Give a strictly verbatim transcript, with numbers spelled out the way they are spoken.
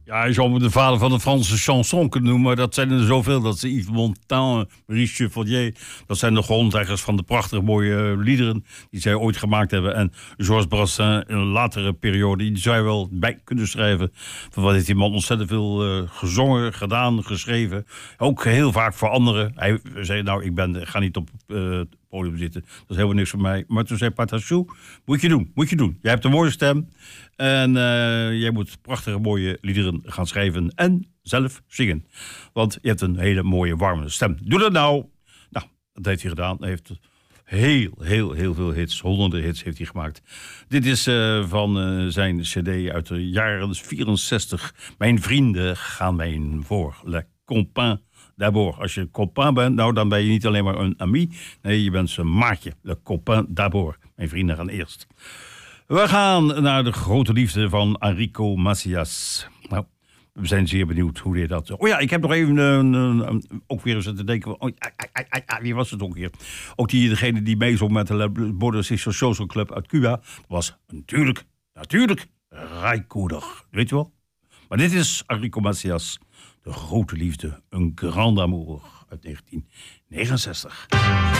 Ja, je zou me de vader van de Franse chanson kunnen noemen, maar dat zijn er zoveel. Dat is Yves Montand, Maurice Chevalier. Dat zijn de grondleggers van de prachtige mooie liederen die zij ooit gemaakt hebben. En Georges Brassens in een latere periode, die zou je wel bij kunnen schrijven. Van wat heeft die man ontzettend veel uh, gezongen, gedaan, geschreven. Ook heel vaak voor anderen. Hij zei, nou, ik ben, ga niet op uh, het podium zitten. Dat is helemaal niks voor mij. Maar toen zei Patachou, moet je doen, moet je doen. Jij hebt een mooie stem. En uh, jij moet prachtige mooie liederen gaan schrijven en zelf zingen. Want je hebt een hele mooie warme stem. Doe dat nou. Nou, dat heeft hij gedaan. Hij heeft heel, heel, heel veel hits. Honderden hits heeft hij gemaakt. Dit is uh, van uh, zijn cd uit de jaren vierenzestig. Mijn vrienden gaan mij voor. Le Copain d'abord. Als je copain bent, nou dan ben je niet alleen maar een ami. Nee, je bent zijn maatje. Le Copain d'abord. Mijn vrienden gaan eerst. We gaan naar de grote liefde van Enrico Macias. Nou, we zijn zeer benieuwd hoe hij dat... Oh ja, ik heb nog even een, een, een, ook weer eens te denken... Oh, ai, ai, ai, ai, wie was het ook weer? Ook die, degene die meezong met de Border Sister Social Club uit Cuba... was natuurlijk, natuurlijk, Ray Cooder. Weet je wel? Maar dit is Enrico Macias. De grote liefde, een grand amour uit negentien negenenzestig.